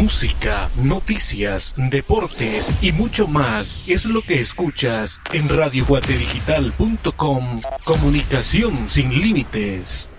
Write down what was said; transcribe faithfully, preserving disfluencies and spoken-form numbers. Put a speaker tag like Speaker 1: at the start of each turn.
Speaker 1: música, noticias, deportes y mucho más es lo que escuchas en radio guate digital punto com. Comunicación sin límites.